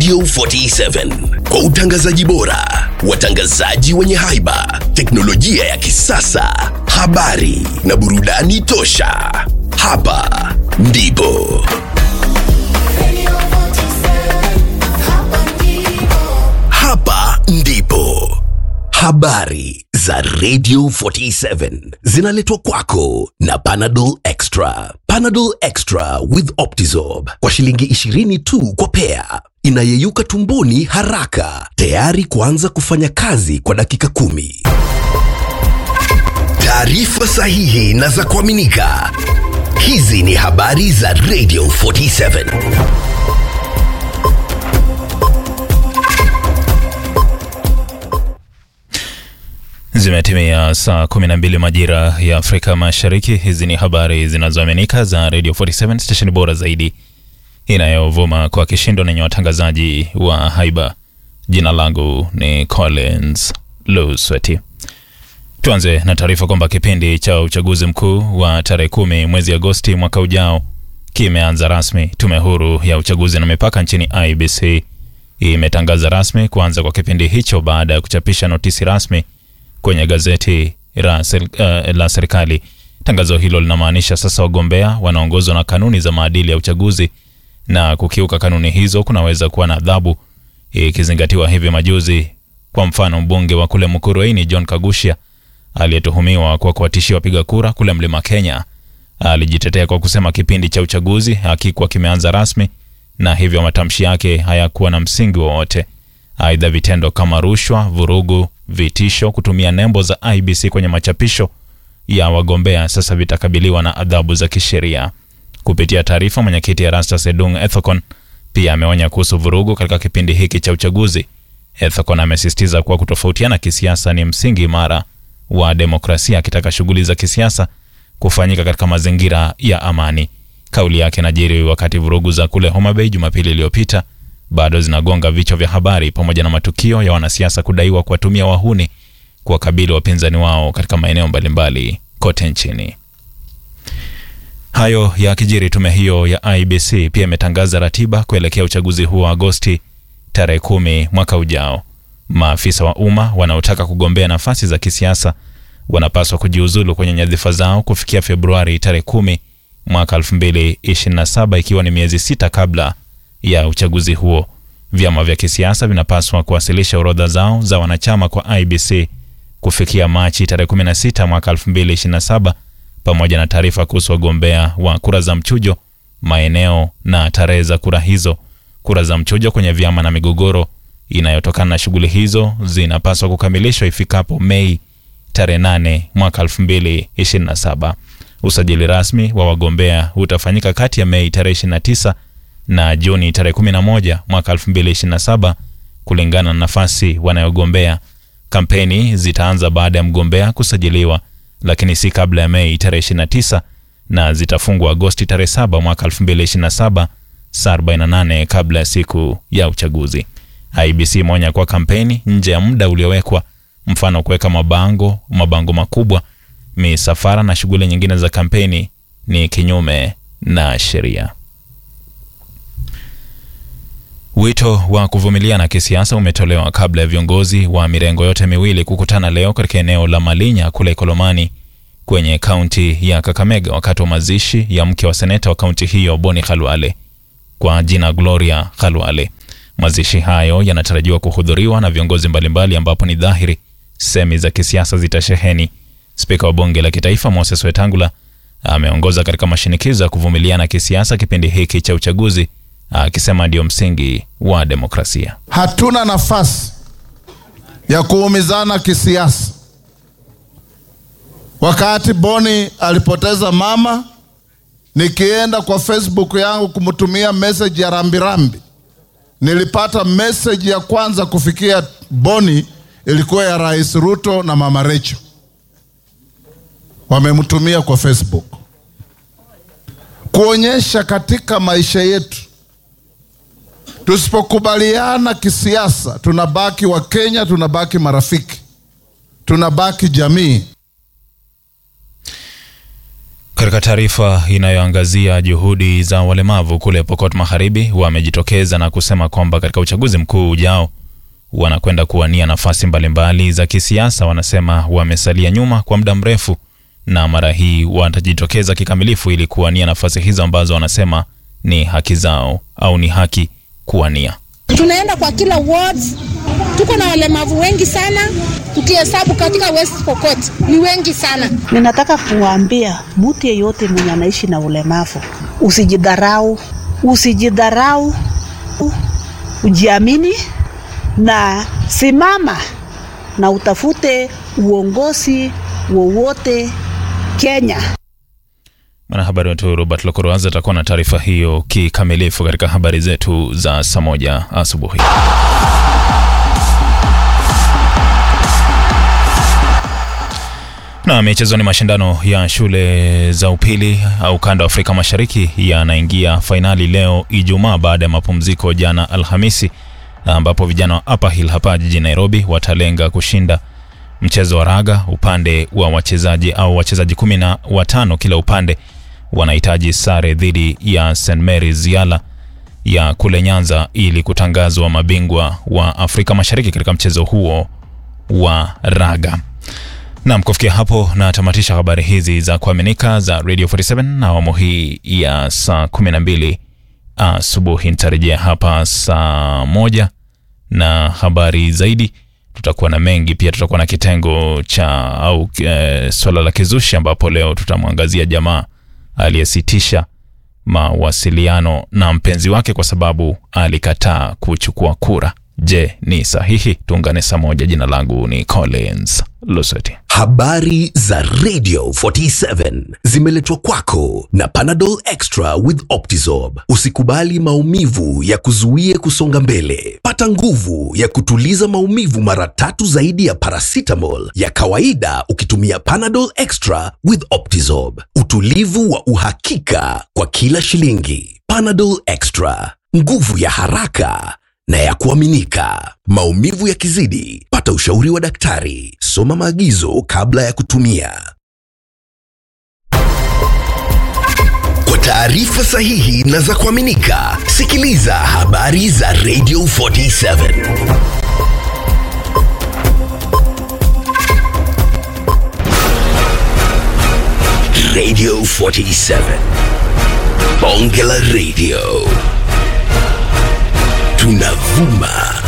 Radio 47 kwa utangazaji bora, watangazaji wenye haiba, teknolojia ya kisasa, habari na burudani tosha. Hapa ndipo habari za Radio 47 zinaletwa kwako na Panadol Extra. Panadol Extra with Optizorb kwa shilingi 20 tu kwa pea. Inayeyuka tumboni haraka, tayari kuanza kufanya kazi kwa dakika 10. Taarifa sahihi na za kuaminika. Hizi ni habari za Radio 47. Zimetimia saa 12 majira ya Afrika Mashariki. Hizi ni habari zinazoaminika za Radio 47, station bora zaidi inayovuma kwa kishindo na yenye watangazaji wa haiba. Jina langu ni Collins Lusweti. Tuanze na taarifa kwamba kipindi cha uchaguzi mkuu wa tarehe 10 mwezi Agosti mwaka ujao kimeanza rasmi. Tume huru ya uchaguzi na mipaka nchini IEBC imetangaza rasmi kuanza kwa kipindi hicho baada ya kuchapisha notisi rasmi kwenye gazeti la serikali. Tangazo hilo linamaanisha sasa wagombea wanaongozwa na kanuni za maadili ya uchaguzi, na kukiuka kanuni hizo kunaweza kuwa na adhabu, ikizingatiwa hivi majuzi. Kwa mfano, mbunge wa kule Mukurweini John Kagushia aliyetuhumiwa kwa kuwatishia wapiga kura kule Mlima Kenya alijitetea kwa kusema kipindi cha uchaguzi hakikuwa kimeanza rasmi, na hivyo matamshi yake hayakuwa na msingi wowote. Aidha, vitendo kama rushwa, vurugu, vitisho, kutumia nembo za IEBC kwenye machapisho ya wagombea sasa vitakabiliwa na adhabu za kisheria. Kupitia taarifa, mwenyekiti Erastus Edung Ethekon pia ameonya kuhusu vurugu katika kipindi hiki cha uchaguzi. Ethekon amesisitiza kuwa kutofautiana kisiasa ni msingi imara wa demokrasia, akitaka shughuli za kisiasa kufanyika katika mazingira ya amani. Kauli yake inajiri wakati vurugu za kule Homa Bay Jumapili iliyopita bado zinagonga vichwa vya habari, pamoja na matukio ya wanasiasa kudaiwa kuwatumia wahuni kuwakabili wapinzani wao katika maeneo mbalimbali kote nchini. Hayo ya kijiri, tume hiyo ya IEBC pia imetangaza ratiba kuelekea uchaguzi huo wa Agosti tarehe 10 mwaka ujao. Maafisa wa umma wanaotaka kugombea nafasi za kisiasa wanapaswa kujiuzulu kwenye nyadhifa zao kufikia Februari tarehe 10 mwaka 2027, ikiwa ni miezi 6 kabla ya uchaguzi huo. Vyama vya kisiasa vinapaswa kuwasilisha orodha zao za wanachama kwa IEBC kufikia Machi tarehe 16 mwaka 2027, pamoja na taarifa kuhusu wagombea wa kura za mchujo, maeneo na tarehe za kura hizo. Kura za mchujo kwenye vyama na migogoro inayotokana na shughuli hizo zinapaswa kukamilishwa ifikapo Mei tarehe 8 mwaka 2027. Usajili rasmi wa wagombea utafanyika kati ya Mei tarehe 29 na Juni tarehe 11 mwaka 2027 kulingana na nafasi wanayogombea. Kampeni zitaanza baada ya mgombea kusajiliwa, lakini si kabla ya Mei tarehe 29, na zitafungwa Agosti tarehe 7 mwaka 2027, saa 48 kabla ya siku ya uchaguzi. IEBC imeonya kwa kampeni nje ya muda uliowekwa, mfano kuweka mabango makubwa, misafara na shughuli nyingine za kampeni, ni kinyume na sheria. Wito wa kuvumiliana kisiasa umetolewa kabla ya viongozi wa mirengo yote miwili kukutana leo katika eneo la Malinya kule Kolomani kwenye kaunti ya Kakamega, wakati wa mazishi ya mke wa seneta wa kaunti hiyo Boni Khalwale kwa jina Gloria Khalwale. Mazishi hayo yanatarajiwa kuhudhuriwa na viongozi mbalimbali, ambapo ni dhahiri semi za kisiasa zitasheheni. Spika wa bunge la kitaifa Moses Wetangula ameongoza katika mashinikizo ya kuvumiliana kisiasa kipindi hiki cha uchaguzi, akisema ndio msingi wa demokrasia. Hatuna nafasi ya kuumizana kisiasa. Wakati Boni alipoteza mama, nikienda kwa Facebook yangu kumtumia message ya rambirambi, nilipata message ya kwanza kufikia Boni ilikuwa ya Rais Ruto na Mama Rachel. Wamemtumia kwa Facebook kuonyesha katika maisha yetu tusipokubaliana kisiasa tunabaki wa Kenya, tunabaki marafiki, tunabaki jamii. Katika taarifa inayoangazia juhudi za walemavu kule Pokot Magharibi, wamejitokeza na kusema kwamba katika uchaguzi mkuu ujao wanakwenda kuwania nafasi mbalimbali za kisiasa. Wanasema wamesalia nyuma kwa muda mrefu na mara hii watajitokeza kikamilifu ili kuwania nafasi hizo ambazo wanasema ni haki zao au ni haki kuwania. Tunaenda kwa kila wards. Tuko na walemavu wengi sana. Tukihesabu katika West Pokot ni wengi sana. Ninataka kuambia mtu yeyote mwenye anaishi na ulemavu, usijidharau, ujiamini na simama na utafute uongozi wowote Kenya. Mwanahabari wetu Robert Lokoroaza atakuwa na taarifa hiyo kikamilifu katika habari zetu za saa 1 asubuhi. Na michezo ni mashindano ya shule za upili au kanda wa Afrika Mashariki yanaingia finali leo Ijumaa baada ya mapumziko jana Alhamisi, ambapo vijana wa Upper Hill hapa jijini Nairobi watalenga kushinda mchezo wa raga. Upande wa wachezaji 15 kila upande wanahitaji sare dhidi ya St Mary's Yala ya kule Nyanza ili kutangazwa mabingwa wa Afrika Mashariki katika mchezo huo wa raga. Na kufikia hapo na tamatisha habari hizi za kuaminika za Radio 47 na awamu hii ya saa 12 asubuhi. Nitarejea hapa saa 1 na habari zaidi. Tutakuwa na mengi pia, tutakuwa na kitengo cha swala la kizushi ambapo leo tutamwangazia jamaa aliyesitisha mawasiliano na mpenzi wake kwa sababu alikataa kuchukua kura. Je, ni sahihi? Tuungane saa 1. Jina langu ni Collins Luseti. Habari za Radio 47 zimeletwa kwako na Panadol Extra with Optizorb. Usikubali maumivu ya kuzuie kusonga mbele. Pata nguvu ya kutuliza maumivu mara 3 zaidi ya paracetamol ya kawaida ukitumia Panadol Extra with Optizorb. Utulivu wa uhakika kwa kila shilingi. Panadol Extra, nguvu ya haraka na ya kuaminika. Maumivu yakizidi, pata ushauri wa daktari. Soma maagizo kabla ya kutumia. Kwa taarifa sahihi na za kuaminika, sikiliza habari za Radio 47. Radio 47. Bonge la Radio. Tunavuma